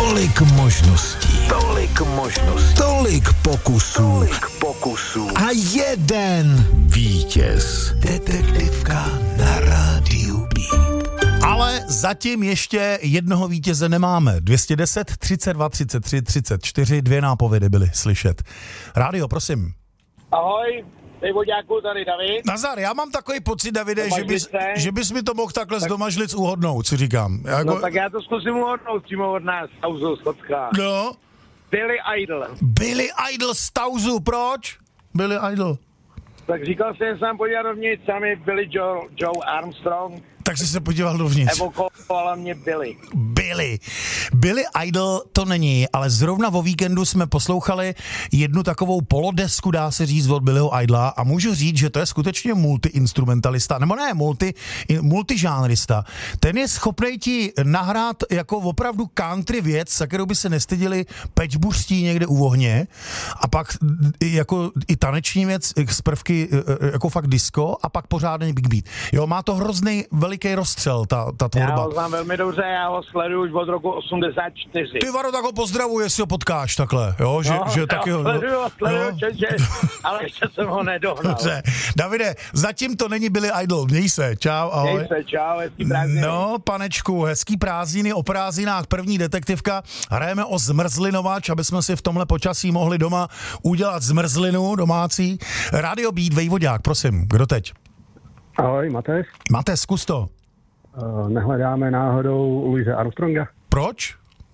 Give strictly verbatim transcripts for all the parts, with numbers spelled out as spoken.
Tolik možností, tolik možností, tolik pokusů, tolik pokusů a jeden vítěz. Detektivka na rádiu Beat. Ale zatím ještě jednoho vítěze nemáme. dvě stě deset, třicet dva, třicet tři, třicet čtyři, dvě nápovědy byly slyšet. Rádio, prosím. Ahoj, Vejvoďáku, tady David. Nazar, já mám takový pocit, Davide, že bys, že bys mi to mohl takhle tak... z Domažlic uhodnout, co říkám. Jako... No tak já to zkusím uhodnout přímo od nás, z Tauzu, Skotská. No. Billy Idol. Billy Idol z Tauzu, proč? Billy Idol. Tak říkal jsem, že jsem podíval dovnitř, sami Billy Joe, Joe Armstrong. Tak jsi se podíval dovnitř. Evokovala mě Billy. Billy. Billy Idol to není, ale zrovna o víkendu jsme poslouchali jednu takovou polodesku, dá se říct, od Billyho Idola a můžu říct, že to je skutečně multiinstrumentalista, nebo ne, multi, multižánrista. Ten je schopnej ti nahrát jako opravdu country věc, za kterou by se nestydili pečbuřtí někde u ohně a pak jako i taneční věc z prvky jako fakt disco a pak pořádný big beat. Jo, má to hrozný veliký rozstřel, ta, ta tvorba. Já ho znám velmi dobře, já ho sleduju už od roku osmdesát čtyři. Ty Varo, tak ho pozdravuji, jestli ho potkáš takhle, jo? Že, no, že taky ho, sleduju, no, sleduju, no. čeče, ale ještě jsem ho nedohnal. Dobře. Davide, zatím to není Billy Idol, měj se, čau, ahoj. Měj se, čau, hezký prázdniny. No, panečku, hezký prázdniny, o prázdninách, první detektivka, hrajeme o zmrzlinovač, aby jsme si v tomhle počasí mohli doma udělat zmrzlinu domácí. Radio Beat, Vejvoďák, prosím, kdo teď? Ahoj, Matej. Matej, zkus to. Uh, nehledáme náhodou Louise Armstronga? Proč?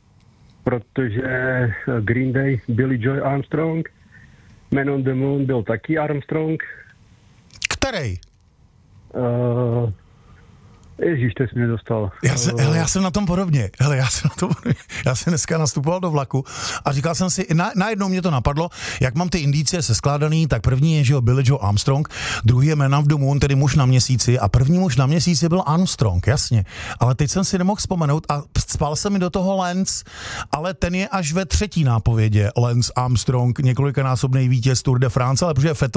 Protože Green Day, Billy Joe Armstrong, Man on the Moon byl taky Armstrong. Který? Uh, Ježíš, to jsi mě dostal. Já, se, hele, já jsem na tom podobně. Hele, já jsem na tom podobně. Já jsem dneska nastupoval do vlaku a říkal jsem si, na, najednou mě to napadlo, jak mám ty indicie seskládaný, tak první je, že jo, Billy Joe Armstrong, druhý je Man of the Moon, tedy muž na měsíci a první muž na měsíci byl Armstrong, jasně. Ale teď jsem si nemohl vzpomenout a spal se mi do toho Lance, ale ten je až ve třetí nápovědě. Lance Armstrong, několikanásobný vítěz Tour de France, ale protože je